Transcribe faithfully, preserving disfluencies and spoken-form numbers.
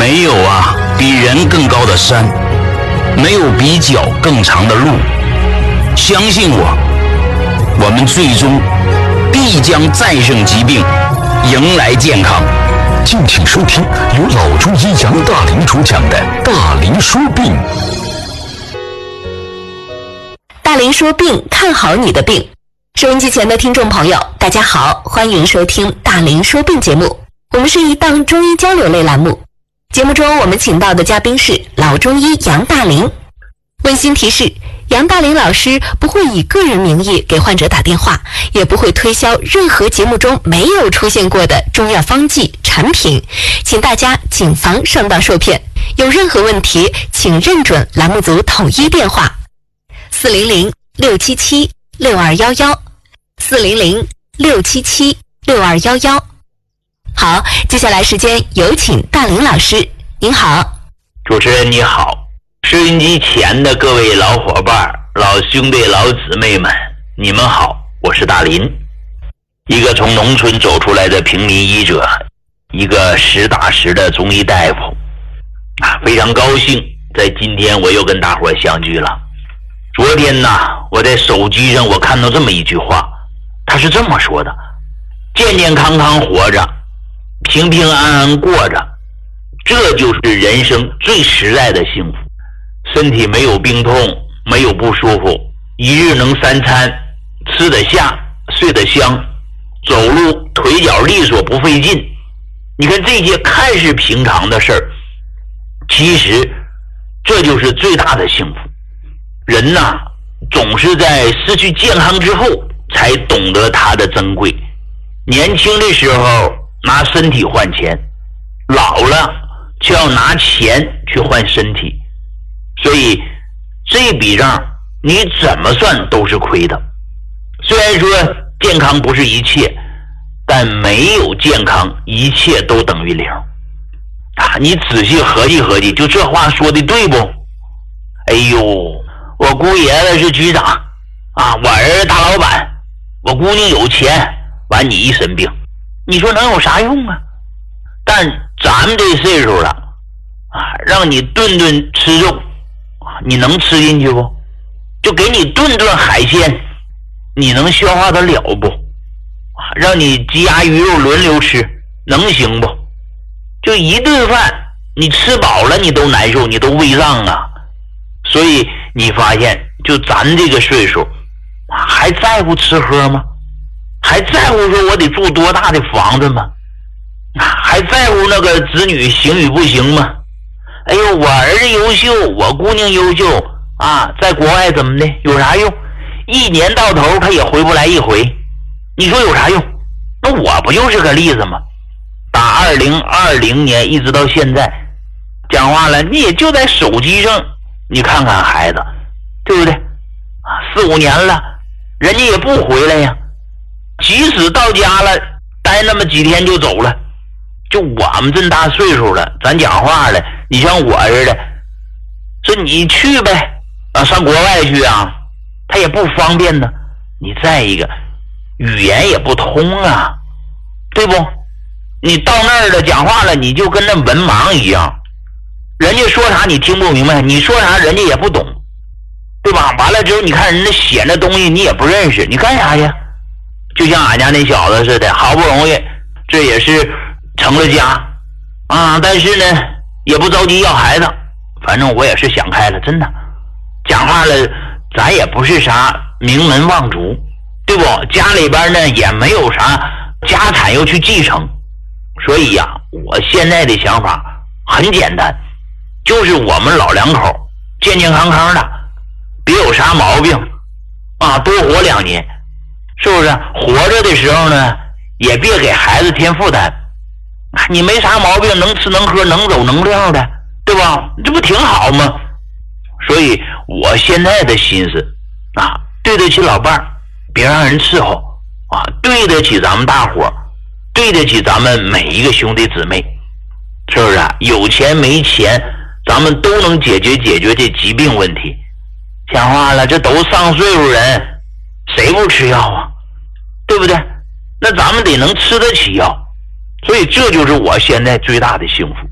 没有啊比人更高的山，没有比脚更长的路。相信我，我们最终必将战胜疾病，迎来健康。 敬请收听由老中医杨大林主讲的《大林说病》。 大林说病，看好你的病。收音机前的听众朋友，大家好，欢迎收听大林说病节目。我们是一档中医交流类栏目，节目中我们请到的嘉宾是老中医杨大林。温馨提示，杨大林老师不会以个人名义给患者打电话，也不会推销任何节目中没有出现过的中药方剂产品，请大家谨防上当受骗。有任何问题，请认准栏目组统一电话四零零六七七六二幺幺，四零零六七七六二幺幺。好，接下来时间有请大林老师。您好。 主持人你好，收音机前的各位老伙伴、老兄弟、老姊妹们，你们好，我是大林，一个从农村走出来的平民医者，一个实打实的中医大夫啊，非常高兴在今天我又跟大伙相聚了。昨天呢，我在手机上我看到这么一句话，他是这么说的：健健康康活着，平平安安过着，这就是人生最实在的幸福。身体没有病痛，没有不舒服，一日能三餐，吃得下，睡得香，走路腿脚利索不费劲。你看这些看似平常的事儿，其实这就是最大的幸福。人呐，总是在失去健康之后才懂得它的珍贵。年轻的时候拿身体换钱，老了就要拿钱去换身体，所以这笔账你怎么算都是亏的。虽然说健康不是一切，但没有健康一切都等于零啊！你仔细合计合计，就这话说的对不？哎呦，我姑爷子是局长啊，我儿子大老板，我姑娘有钱，完你一身病，你说能有啥用啊？但咱们这岁数了啊，让你顿顿吃肉，你能吃进去不？就给你顿顿海鲜，你能消化得了不？让你鸡鸭鱼肉轮流吃，能行不？就一顿饭你吃饱了你都难受，你都胃胀啊。所以你发现就咱这个岁数还在乎吃喝吗？还在乎说我得住多大的房子吗？还在乎那个子女行与不行吗？哎呦，我儿子优秀，我姑娘优秀啊，在国外怎么的有啥用？一年到头他也回不来一回，你说有啥用？那我不就是个例子吗？打二零二零年一直到现在，讲话了你也就在手机上你看看孩子，对不对啊？四五年了，人家也不回来呀，即使到家了待那么几天就走了。就我们这大岁数了，咱讲话了，你像我似的，说你去呗啊，上国外去啊，他也不方便呢。你再一个语言也不通啊，对不？你到那儿了讲话了，你就跟那文盲一样，人家说啥你听不明白，你说啥人家也不懂，对吧？完了之后你看人家写那东西你也不认识，你干啥去？就像俺家那小子似的，好不容易这也是成了家啊，但是呢也不着急要孩子，反正我也是想开了，真的讲话了，咱也不是啥名门望族，对不？家里边呢也没有啥家产要去继承，所以呀、啊，我现在的想法很简单，就是我们老两口健健康康的，别有啥毛病啊，多活两年，是不是？活着的时候呢也别给孩子添负担，你没啥毛病，能吃能喝能走能撂的，对吧？这不挺好吗？所以我现在的心思啊，对得起老伴儿，别让人伺候啊，对得起咱们大伙，对得起咱们每一个兄弟姊妹，是不是啊？有钱没钱咱们都能解决解决这疾病问题。讲话了，这都上岁数人谁不吃药啊，对不对？那咱们得能吃得起药，所以这就是我现在最大的幸福。